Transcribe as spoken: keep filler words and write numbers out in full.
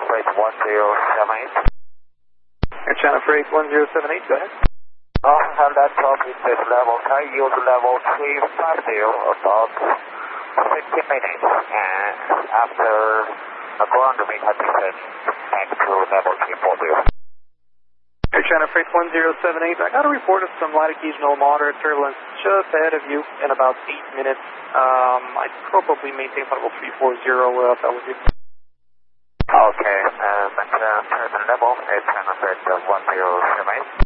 Freight one zero seven eight. Air China Freight one zero seven eight, go ahead. Oh, and that top is this level, can use level three five zero about fifteen minutes, and after the ground we can descend back to level three forty. Air China Freight one zero seven eight, I got a report of some light occasional moderate turbulence just ahead of you in about eight minutes. Um, I'd probably maintain level three forty uh, if that was you. Okay, uh, maintain present level, Air China Freight one zero seven eight.